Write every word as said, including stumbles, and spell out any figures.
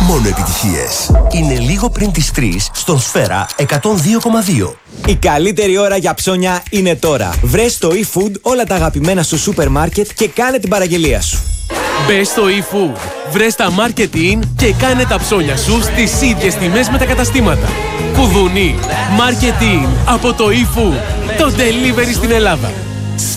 μόνο επιτυχίες. Είναι λίγο πριν τις τρεις στον Σφαίρα εκατόν δύο κόμμα δύο. Η καλύτερη ώρα για ψώνια είναι τώρα. Βρες στο eFood όλα τα αγαπημένα σου σούπερ μάρκετ και κάνε την παραγγελία σου. Μπες στο eFood, βρες τα Market In και κάνε τα ψώνια σου στις ίδιες τιμές με τα καταστήματα. Κουδουνί, Market In από το eFood, το delivery στην Ελλάδα.